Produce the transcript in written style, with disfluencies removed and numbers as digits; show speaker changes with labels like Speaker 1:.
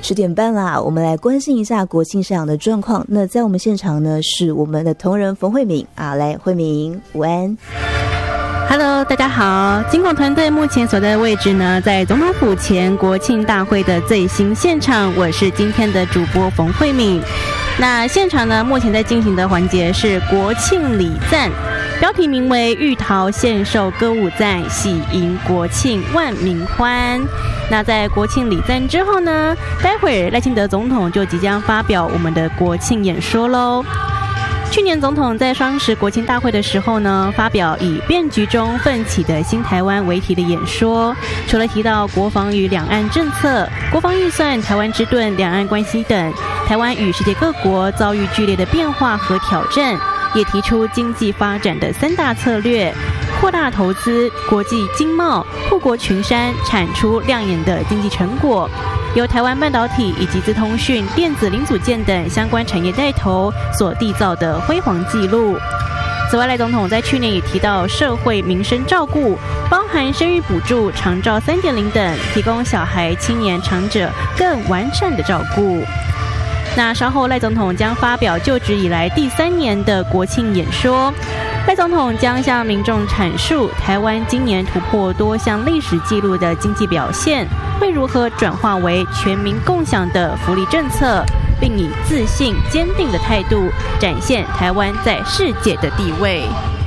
Speaker 1: 10点半啦，我们来关心一下国庆市场的状况。那在我们现场呢，是我们的同仁冯慧敏啊，来，慧敏，午安。
Speaker 2: Hello， 大家好。金广团队目前所在的位置呢，在总统府前国庆大会的最新现场，我是今天的主播冯慧敏。那现场呢，目前在进行的环节是国庆礼赞，标题名为玉桃献寿歌舞赞，喜迎国庆万民欢。那在国庆礼赞之后呢，待会赖清德总统就即将发表我们的国庆演说咯。去年总统在双十国庆大会的时候呢，发表以变局中奋起的新台湾为题的演说，除了提到国防与两岸政策、国防预算、台湾之盾、两岸关系等，台湾与世界各国遭遇剧烈的变化和挑战，也提出经济发展的3大策略，扩大投资、国际经贸、护国群山，产出亮眼的经济成果。由台湾半导体以及资通讯、电子零组件等相关产业带头所缔造的辉煌纪录。此外，赖总统在去年也提到社会民生照顾，包含生育补助、长照 3.0 等，提供小孩、青年、长者更完善的照顾。那稍后赖总统将发表就职以来第3年的国庆演说，赖总统将向民众阐述台湾今年突破多项历史纪录的经济表现会如何转化为全民共享的福利政策，并以自信坚定的态度展现台湾在世界的地位。